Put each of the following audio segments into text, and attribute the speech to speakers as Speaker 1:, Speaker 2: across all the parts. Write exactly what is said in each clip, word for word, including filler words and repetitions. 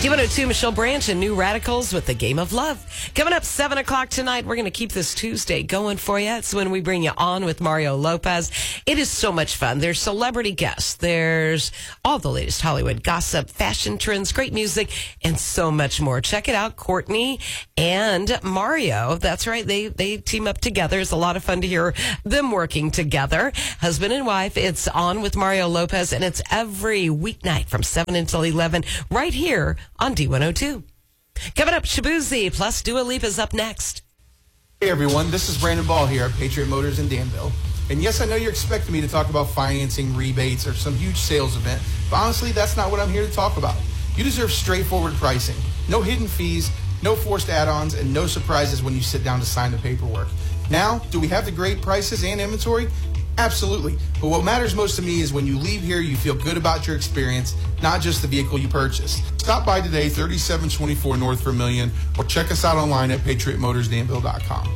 Speaker 1: D one oh two, Michelle Branch and New Radicals with the Game of Love. Coming up seven o'clock tonight, we're going to keep this Tuesday going for you. It's when we bring you on with Mario Lopez. It is so much fun. There's celebrity guests. There's all the latest Hollywood gossip, fashion trends, great music, and so much more. Check it out. Courtney and Mario. That's right. They, they team up together. It's a lot of fun to hear them working together. Husband and wife. It's on with Mario Lopez, and it's every weeknight from seven until eleven right here on D one oh two. Coming up, Shabuzi plus Dua Lipa is up next.
Speaker 2: Hey everyone, this is Brandon Ball here at Patriot Motors in Danville. And yes, I know you're expecting me to talk about financing, rebates, or some huge sales event, but honestly, that's not what I'm here to talk about. You deserve straightforward pricing, no hidden fees, no forced add-ons, and no surprises when you sit down to sign the paperwork. Now, do we have the great prices and inventory? Absolutely. But what matters most to me is when you leave here, you feel good about your experience, not just the vehicle you purchased. Stop by today, thirty-seven twenty-four North Vermillion, or check us out online at patriot motors danville dot com.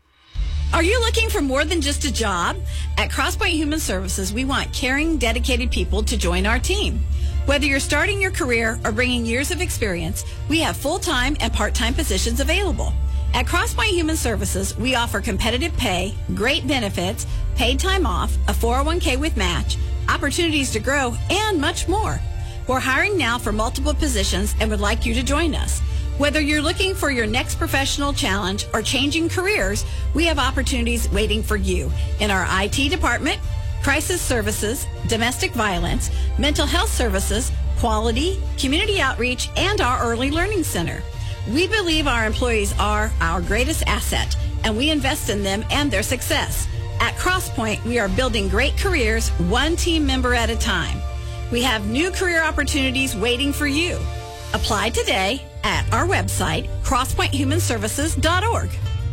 Speaker 3: Are you looking for more than just a job? At Crosspoint Human Services, we want caring, dedicated people to join our team. Whether you're starting your career or bringing years of experience, we have full-time and part-time positions available. At Crosspoint Human Services, we offer competitive pay, great benefits, paid time off, a four oh one k with match, opportunities to grow, and much more. We're hiring now for multiple positions and would like you to join us. Whether you're looking for your next professional challenge or changing careers, we have opportunities waiting for you in our I T department, crisis services, domestic violence, mental health services, quality, community outreach, and our early learning center. We believe our employees are our greatest asset, and we invest in them and their success. At Crosspoint, we are building great careers one team member at a time. We have new career opportunities waiting for you. Apply today at our website, crosspoint human services dot org.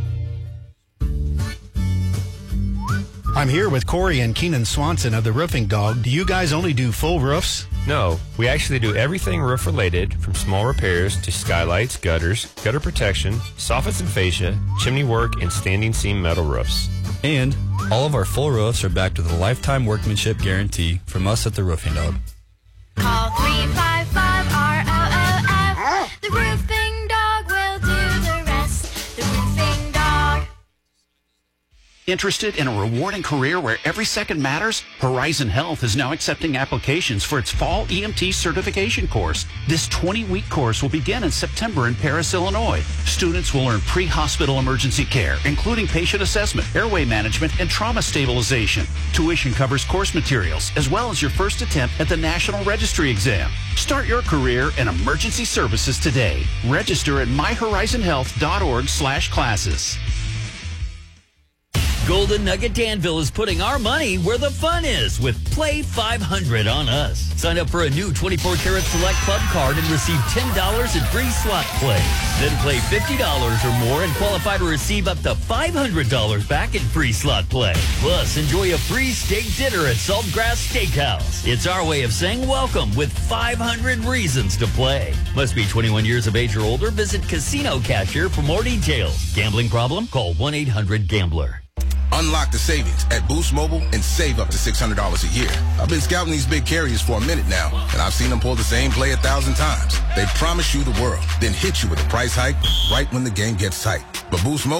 Speaker 4: I'm here with Corey and Keenan Swanson of the Roofing Dog. Do you guys only do full roofs?
Speaker 5: No, we actually do everything roof related, from small repairs to skylights, gutters, gutter protection, soffits and fascia, chimney work, and standing seam metal roofs.
Speaker 6: And all of our full roofs are backed with a lifetime workmanship guarantee from us at the Roofing Dog.
Speaker 7: Call three five five R O O F. The Roofing Dog will do the rest. The Roofing Dog.
Speaker 8: Interested in a rewarding career where every second matters? Horizon Health is now accepting applications for its fall E M T certification course. This twenty-week course will begin in September in Paris, Illinois. Students will learn pre-hospital emergency care, including patient assessment, airway management, and trauma stabilization. Tuition covers course materials, as well as your first attempt at the National Registry exam. Start your career in emergency services today. Register at my horizon health dot org slash classes.
Speaker 9: Golden Nugget Danville is putting our money where the fun is with Play five hundred on us. Sign up for a new twenty-four karat Select Club card and receive ten dollars in free slot play. Then play fifty dollars or more and qualify to receive up to five hundred dollars back in free slot play. Plus, enjoy a free steak dinner at Saltgrass Steakhouse. It's our way of saying welcome with five hundred reasons to play. Must be twenty-one years of age or older. Visit Casino Cashier for more details. Gambling problem? Call one eight hundred gambler.
Speaker 10: Unlock the savings at Boost Mobile and save up to six hundred dollars a year. I've been scouting these big carriers for a minute now, and I've seen them pull the same play a thousand times. They promise you the world, then hit you with a price hike right when the game gets tight. But Boost Mobile